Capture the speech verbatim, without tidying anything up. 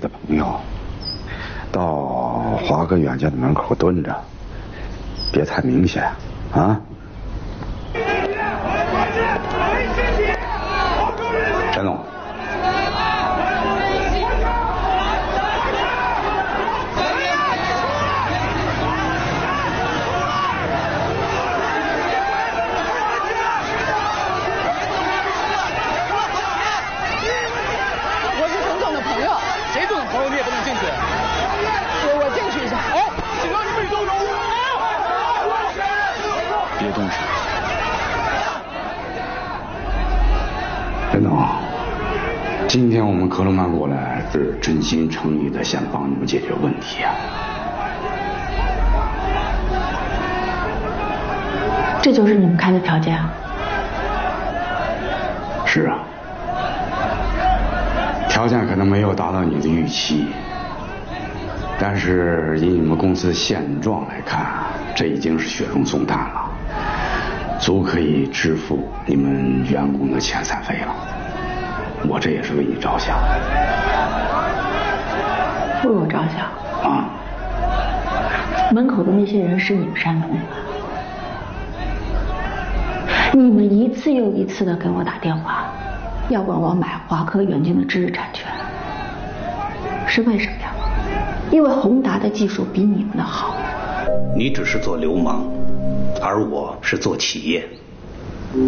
的朋友，到华哥远家的门口蹲着，别太明显啊。陈总。陈总，今天我们科罗曼过来是真心诚意的想帮你们解决问题啊。 这就是你们开的条件啊？ 是啊，条件可能没有达到你的预期，但是以你们公司的现状来看，这已经是雪中送炭了，足可以支付你们员工的遣散费了。我这也是为你着想。 为我着想？ 啊。 门口的那些人是你们煽动的。你们一次又一次的给我打电话，要管我买华科远景的知识产权，是为什么呀？因为宏达的技术比你们的好。 你只是做流氓，而我是做企业。